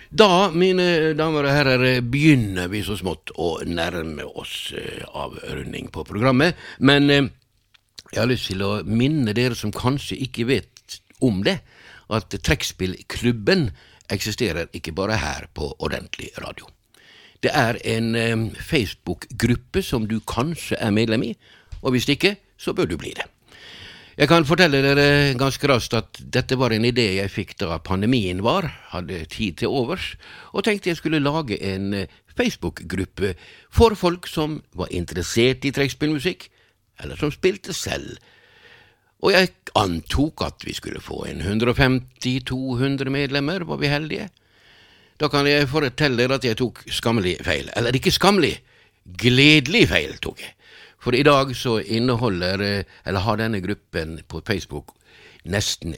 Da, mine damer og herrer, begynner vi så smått å nærme oss avrunding på programmet, men jeg har lyst til å minne dere som kanskje ikke vet om det, at Trekkspillklubben eksisterer ikke bare her på Ordentlig Radio. Det er en Facebook-gruppe som du kanskje er medlem i, og hvis ikke, så bør du bli det. Jeg kan fortelle dere ganske raskt at dette var en idé jeg fikk da pandemien var, hadde tid til overs, og tenkte jeg skulle lage en Facebook-gruppe for folk som var interessert i trekkspillmusikk, eller som spilte selv. Og jeg antok at vi skulle få en 150-200 medlemmer, var vi heldige. Da kan jeg fortelle dere at jeg tok skammelig feil, eller ikke skammelig, gledelig feil tok jeg. For i dag så har denne gruppen på Facebook nesten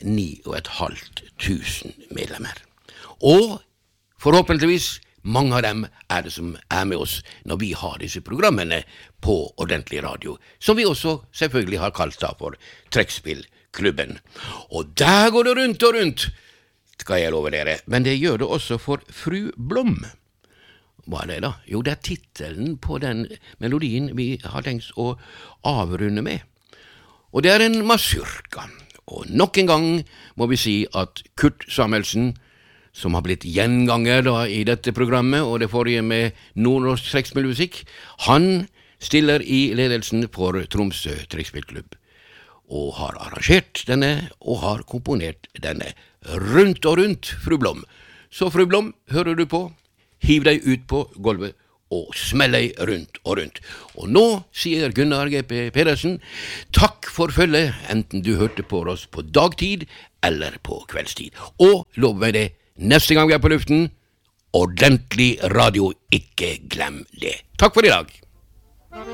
9.500 medlemmer. Og forhåpentligvis mange av dem er det som er med oss når vi har disse programmene på Ordentlig Radio, som vi også selvfølgelig har kalt da for Trekkspillklubben. Og der går det rundt og rundt, skal jeg love dere, men det gjør det også for Fru Blom. Hva er det da? Jo, det er titelen på den melodien vi har tenkt å avrunde med. Og det er en masurka. Og nok en gang må vi si at Kurt Samuelsen, som har blitt gjenganger da i dette programmet, og det forrige med nordnorsk trekkspillmusikk, han stiller i ledelsen for Tromsø Trekkspillklubb, og har arrangert denne, og har komponert denne rundt og rundt, Fru Blom. Så Fru Blom, hører du på? Hiv deg ut på gulvet og smell deg rundt og rundt. Og nå sier Gunnar G.P. Pedersen, takk for følget, enten du hørte på oss på dagtid eller på kveldstid. Og lov meg det, neste gang vi er på luften, Ordentlig Radio, ikke glem det. Takk for i dag.